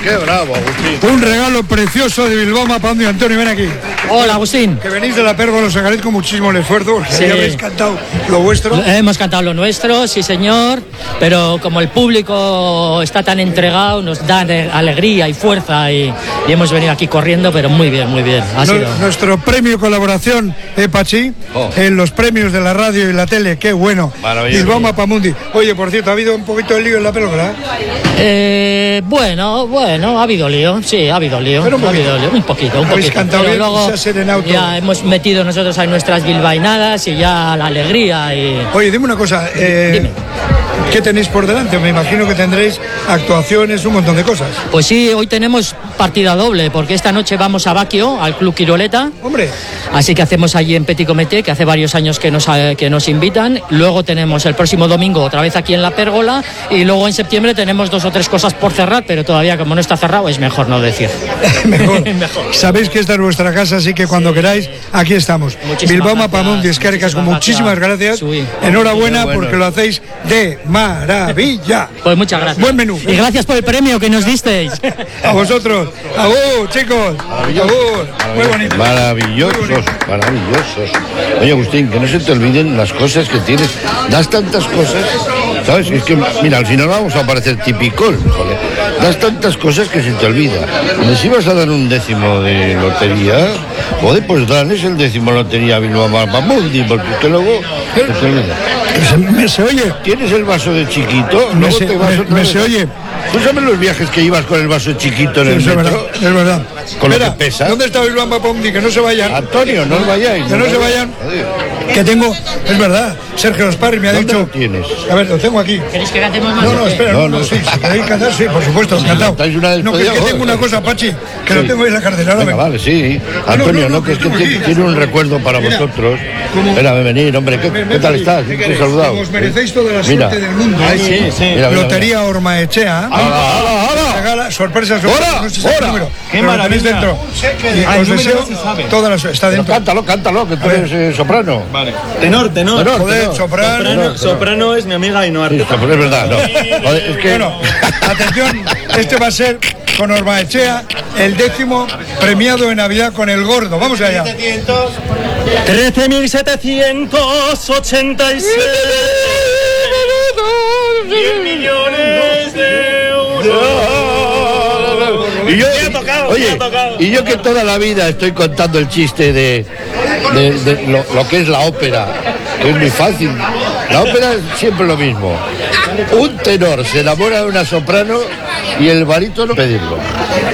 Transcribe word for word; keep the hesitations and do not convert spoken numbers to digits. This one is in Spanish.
qué bravo, Agustín. Un regalo precioso de Bilbao Mapamudi. Antonio, ven aquí. Hola, Agustín. Que venís de la Pérgola, os agradezco muchísimo el esfuerzo, porque Sí. ya habéis cantado lo vuestro. Hemos cantado lo nuestro, sí señor, pero como el público está tan entregado, nos da de- alegría y fuerza y, y hemos venido aquí corriendo, pero muy bien, muy bien. Ha No- sido... Nuestro premio colaboración, eh, Pachi, Oh. en los premios de la radio y la tele, qué bueno. Maravilloso. Bilbao Mapamundi. Oye, por cierto, ha habido un poquito de lío en la Pérgola. Eh, bueno, bueno, ha habido lío, sí, ha habido lío, Pero un ha poquito. habido lío, un poquito, un Habéis poquito. cantado Pero bien, luego se ha serenado todo. ya hemos metido nosotros a nuestras bilbainadas y ya la alegría y... Oye, dime una cosa, eh, Dime. ¿qué tenéis por delante? Me imagino que tendréis actuaciones, un montón de cosas. Pues sí, hoy tenemos partida doble, porque esta noche vamos a Baquio, al Club Quiroleta. Hombre, Así que hacemos allí en Petit Comité, que hace varios años que nos, eh, que nos invitan. Luego tenemos el próximo domingo otra vez aquí en La Pérgola. Y luego en septiembre tenemos dos o tres cosas por cerrar, pero todavía como no está cerrado es mejor no decir. mejor. Sabéis que esta es vuestra casa, así que cuando queráis, aquí estamos. Muchísimas Bilbao gracias, Mapamundi, Escaricas, muchísimas muchísimas gracias. gracias. Sí. Enhorabuena Muy bueno. porque lo hacéis de maravilla. Pues muchas gracias. Buen menú. Y gracias por el premio que nos disteis. A vosotros. Agur, chicos. Agur. Muy bonito. Maravillosos, maravillosos. Oye, Agustín, que no se te olviden las cosas que tienes. Das tantas cosas, ¿sabes? Es que, mira, al final vamos a parecer tipicol, joder. Das tantas cosas que se te olvida. Les ibas a dar un décimo de lotería, joder, pues danles el décimo de lotería a Bilbao Mapamundi, porque es que luego se te olvida. Se, me se oye. ¿Tienes el vaso de chiquito? Me Luego se- te vas me- otra me vez. se oye. ¿Tú sabes los viajes que ibas con el vaso chiquito en el Eso es verdad. metro? Es verdad. Con lo Espera, que pesa. ¿dónde está Bilbao Mapamundi? Que no se vayan. Antonio, no os vayáis. Que no se vayan. Joder. Que tengo, es verdad, Sergio Osparri me ha ¿Dónde dicho. lo tienes? A ver, lo tengo aquí. ¿Queréis que cantemos más? No, o no, qué? espera, No, no, no, no. sí, si queréis cantar, sí, por supuesto, encantado. cantáis una No, que es despedida, que joder. tengo una cosa, Pachi, que Sí. lo tengo en la cartera. ahora Venga, vengo. vale, sí. Ah, Antonio, no, no, no, que es que no, tiene, sí. tiene un recuerdo para Mira, vosotros. como- Espérame, venir, hombre, ¿qué, Ven, qué ven, tal Pachi, estás? ¿qué ¿Te he queréis? saludado? Os merecéis toda la Mira. suerte del mundo. Ay, sí, sí. Mira, mira, Lotería Ormaechea. ¡Hala, hala, hala! Regala, sorpresa, sorpresa. ¡Hora, No sé si es el hora! número, ¡Qué pero lo tenéis maravilla! dentro. Y Ay, os número deseo no se sabe. toda la suerte. Está Pero dentro. cántalo, cántalo, que tú A ver. eres eh, soprano. Vale. Tenor, tenor. Tenor. Joder, soprano. Soprano, soprano es mi amiga Ainhoa Sí, Arteta. pero es verdad, no. Joder, es que... Bueno, atención, este va a ser con Ormaechea el décimo premiado en Navidad con el gordo. Vamos allá. trece mil setecientos ochenta y seis. diez millones de euros. Y yo, Me ha tocado, oye, me ha tocado. y yo que toda la vida estoy contando el chiste de, de- de lo, lo que es la ópera, que es muy fácil. La ópera es siempre lo mismo. Un tenor se enamora de una soprano y el barítono pedirlo.